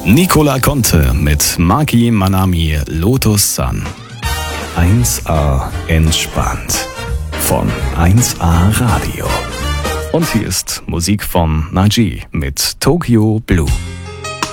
Nicola Conte mit Maki Manami Lotus Sun. 1A entspannt von 1A Radio. Und hier ist Musik von Naji mit Tokyo Blue.